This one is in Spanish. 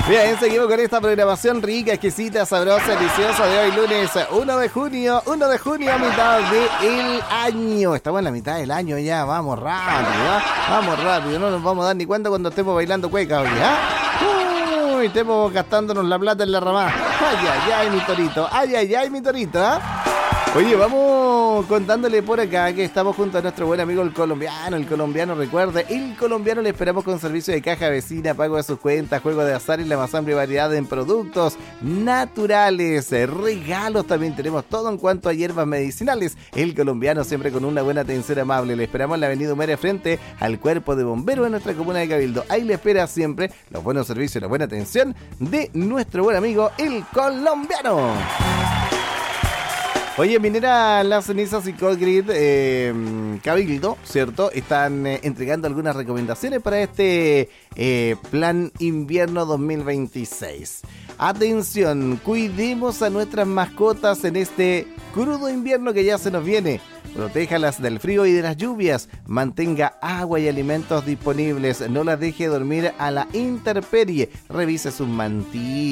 Bien, seguimos con esta programación rica, exquisita, sabrosa, deliciosa de hoy, lunes 1 de junio, a mitad del año. Estamos en la mitad del año ya, vamos rápido, no nos vamos a dar ni cuenta cuando estemos bailando cueca hoy, ¿ah? Estemos gastándonos la plata en la ramada. Ay, mi torito, ¿ah? Oye, vamos contándole por acá que estamos junto a nuestro buen amigo el colombiano, recuerde, el colombiano le esperamos con servicio de caja vecina, pago de sus cuentas, juego de azar y la más amplia variedad en productos naturales, regalos, también tenemos todo en cuanto a hierbas medicinales. El colombiano siempre con una buena atención amable, le esperamos en la avenida Humere frente al cuerpo de bomberos de nuestra comuna de Cabildo. Ahí le espera siempre los buenos servicios y la buena atención de nuestro buen amigo el colombiano. Oye, Minera Las Cenizas y Colgrid Cabildo, ¿cierto? Están entregando algunas recomendaciones para este plan invierno 2026. Atención, cuidemos a nuestras mascotas en este crudo invierno que ya se nos viene. Protéjalas del frío y de las lluvias. Mantenga agua y alimentos disponibles. No las deje dormir a la intemperie. Revise sus mantillas.